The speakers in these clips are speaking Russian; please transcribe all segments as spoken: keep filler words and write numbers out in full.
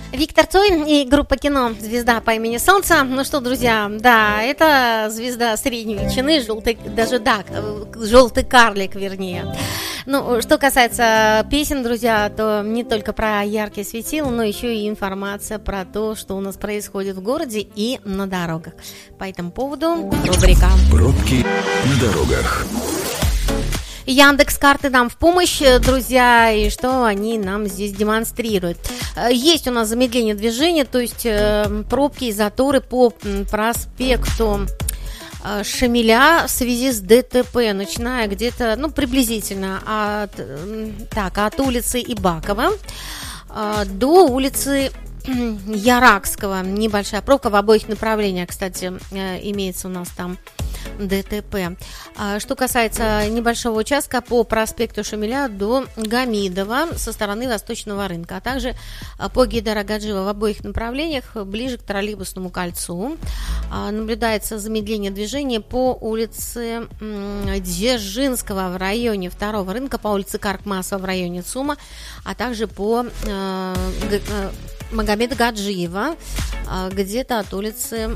Виктор Цой и группа кино «Звезда по имени Солнце». Ну что, друзья, да, это звезда средней величины, желтый, даже да, желтый карлик, вернее. Ну, что касается песен, друзья, то не только про яркие светила, но еще и информация про то, что у нас происходит в городе и на дорогах. По этому поводу рубрика «Пробки на дорогах». Яндекс.Карты нам в помощь, друзья, и что они нам здесь демонстрируют. Есть у нас замедление движения, то есть пробки и заторы по проспекту Шамиля в связи с ДТП, начиная где-то, ну, приблизительно от, так, от улицы Ибакова до улицы Яракского. Небольшая пробка в обоих направлениях, кстати, имеется у нас там ДТП. Что касается небольшого участка по проспекту Шамиля до Гамидова со стороны Восточного рынка, а также по Гейдара Гаджиева в обоих направлениях ближе к троллейбусному кольцу. Наблюдается замедление движения по улице Дзержинского в районе Второго рынка, по улице Каркмасова в районе ЦУМа, а также по Магомеда Гаджиева где-то от улицы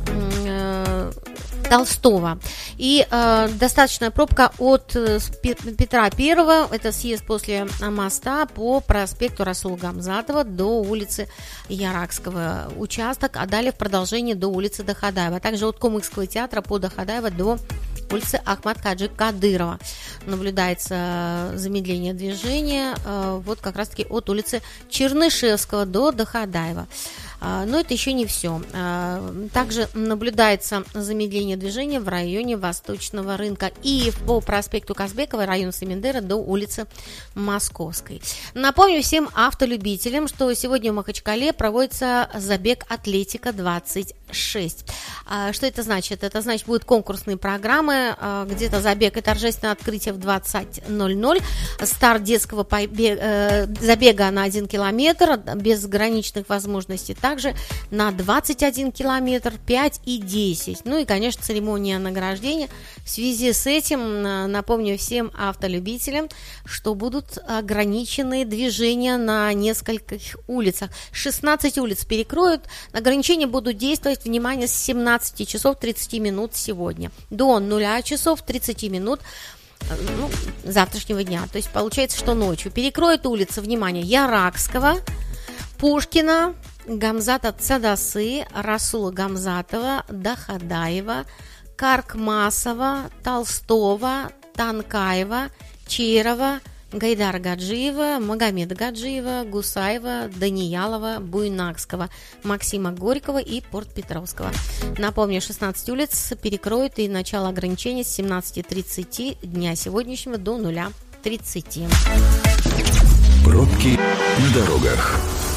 Толстого. И э, достаточная пробка от э, Петра Первого, это съезд после моста, по проспекту Расула Гамзатова до улицы Яракского участок, а далее в продолжении до улицы Дахадаева, а также от Комыкского театра по Дахадаева до улицы Ахмад Хаджи Кадырова. Наблюдается замедление движения э, вот как раз-таки от улицы Чернышевского до Дахадаева. Но это еще не все. Также наблюдается замедление движения в районе Восточного рынка и по проспекту Казбекова, район Семендера, до улицы Московской. Напомню всем автолюбителям, что сегодня в Махачкале проводится забег «Атлетика двадцать шесть». Что это значит? Это значит, будут конкурсные программы, где-то забег и торжественное открытие в двадцать ноль ноль, старт детского забега на один километр без ограниченных возможностей, также на двадцать один километр, пять и десять. Ну и, конечно, церемония награждения. В связи с этим напомню всем автолюбителям, что будут ограничены движения на нескольких улицах. шестнадцать улиц перекроют. Ограничения будут действовать, внимание, с семнадцати часов тридцати минут сегодня до нуля часов тридцати минут ну, завтрашнего дня. То есть получается, что ночью перекроют улицы, внимание, Яракского, Пушкина, Гамзата Цадасы, Расула Гамзатова, Дахадаева, Каркмасова, Толстого, Танкаева, Черова, Гайдара Гаджиева, Магомеда Гаджиева, Гусаева, Даниялова, Буйнакского, Максима Горького и Порт-Петровского. Напомню, шестнадцать улиц перекроют, и начало ограничений с семнадцати тридцати дня сегодняшнего до нуля тридцати. Пробки на дорогах.